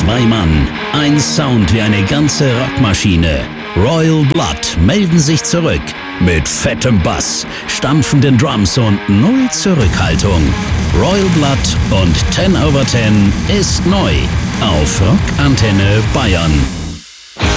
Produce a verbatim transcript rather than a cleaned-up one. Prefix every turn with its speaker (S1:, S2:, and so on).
S1: Zwei Mann, ein Sound wie eine ganze Rockmaschine. Royal Blood melden sich zurück mit fettem Bass, stampfenden Drums und null Zurückhaltung. Royal Blood und ten over ten ist neu auf Rock Antenne Bayern.